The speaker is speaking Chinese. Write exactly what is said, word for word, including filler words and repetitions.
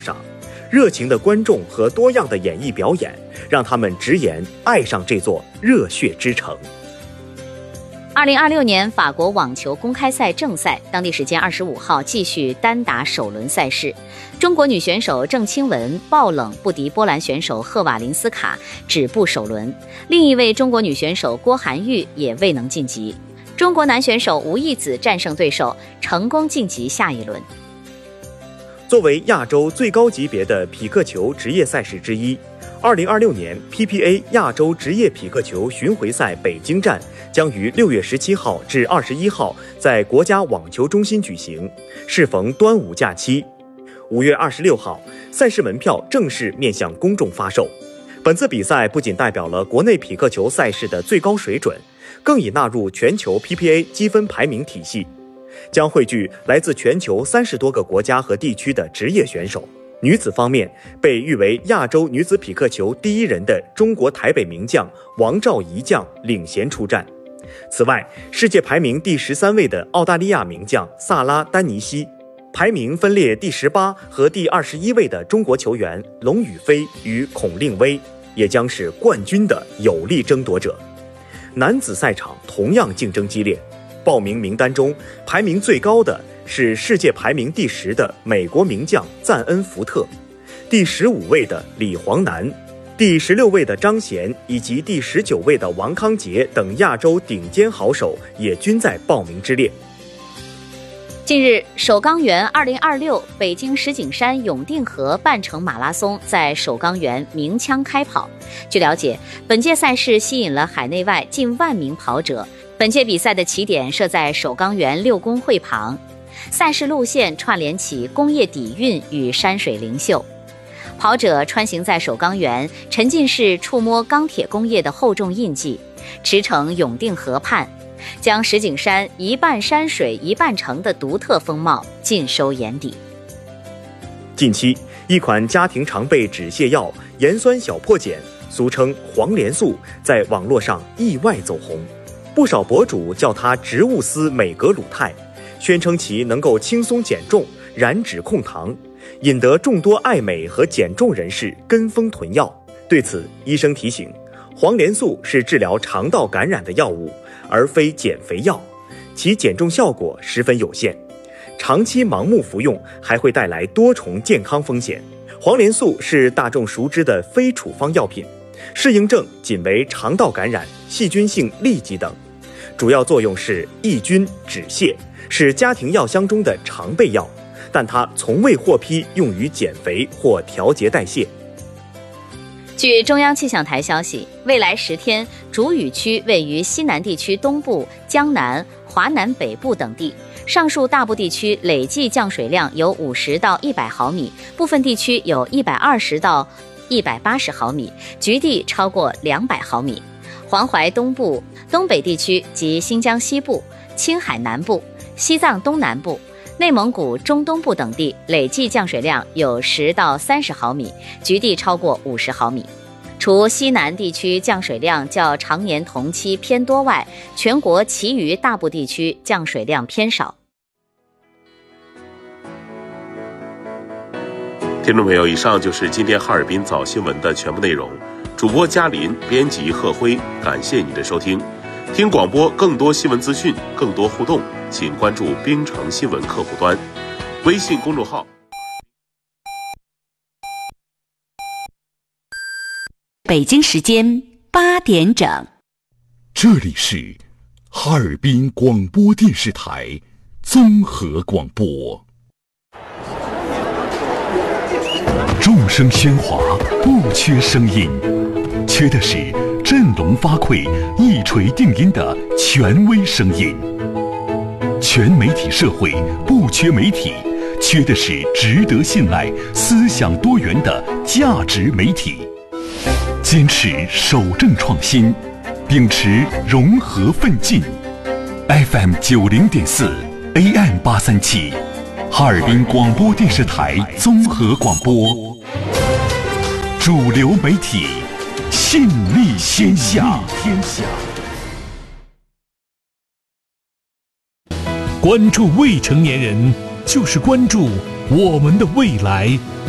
上，热情的观众和多样的演艺表演，让他们直言爱上这座热血之城。 二零二六年法国网球公开赛正赛，当地时间二十五号继续单打首轮赛事，中国女选手郑钦文爆冷不敌波兰选手赫瓦林斯卡，止步首轮。另一位中国女选手郭涵玉也未能晋级。中国男选手吴亦子战胜对手，成功晋级下一轮。 作为亚洲最高级别的匹克球职业赛事之一，二零二六年 P P A 亚洲职业匹克球巡回赛北京站将于六月十七号至二十一号在国家网球中心举行，适逢端午假期。五月二十六号，赛事门票正式面向公众发售。本次比赛不仅代表了国内匹克球赛事的最高水准，更已纳入全球 P P A 积分排名体系，将汇聚来自全球三十多个国家和地区的职业选手。女子方面，被誉为亚洲女子匹克球第一人的中国台北名将王兆怡将领衔出战。此外，世界排名第十三位的澳大利亚名将萨拉丹尼西，排名分列第十八和第二十一位的中国球员龙宇飞与孔令威，也将是冠军的有力争夺者。男子赛场同样竞争激烈，报名名单中排名最高的是世界排名第十的美国名将赞恩福特，第十五位的李黄南，第十六位的张贤以及第十九位的王康杰等亚洲顶尖好手也均在报名之列。 近日，首钢园二零二六北京石景山永定河半程马拉松在首钢园鸣枪开跑。据了解，本届赛事吸引了海内外近万名跑者。本届比赛的起点设在首钢园六公会旁，赛事路线串联起工业底蕴与山水灵秀。跑者穿行在首钢园，沉浸式触摸钢铁工业的厚重印记，驰骋永定河畔，将石景山一半山水一半城的独特风貌尽收眼底。 近期，一款家庭常备止泻药盐酸小破碱，俗称黄连素，在网络上意外走红。不少博主叫它植物丝美格鲁肽，宣称其能够轻松减重、燃脂控糖，引得众多爱美和减重人士跟风囤药。对此，医生提醒，黄连素是治疗肠道感染的药物，而非减肥药，其减重效果十分有限，长期盲目服用还会带来多重健康风险。黄连素是大众熟知的非处方药品，适应症仅为肠道感染、细菌性痢疾等，主要作用是抑菌止泻，是家庭药箱中的常备药，但它从未获批用于减肥或调节代谢。 据中央气象台消息，未来十天，主雨区位于西南地区东部、江南、华南北部等地，上述大部地区累计降水量有五十到一百毫米，部分地区有一百二十到一百八十毫米，局地超过两百毫米。黄淮东部、东北地区及新疆西部、青海南部、西藏东南部、内蒙古中东部等地累计降水量有十到三十毫米，局地超过五十毫米。除西南地区降水量较常年同期偏多外，全国其余大部地区降水量偏少。 听众朋友，以上就是今天哈尔滨早新闻的全部内容。主播嘉林，编辑贺辉，感谢你的收听。听广播更多新闻资讯，更多互动，请关注冰城新闻客户端、微信公众号。 北京时间八点整， 这里是哈尔滨广播电视台综合广播。众声喧哗，不缺声音，缺的是振聋发聩、一锤定音的权威声音。全媒体社会不缺媒体，缺的是值得信赖、思想多元的价值媒体。坚持守正创新，秉持融合奋进。F M 九零点四 A M 八三七，哈尔滨广播电视台综合广播，主流媒体，信力天下。天下。 关注未成年人，就是关注我们的未来。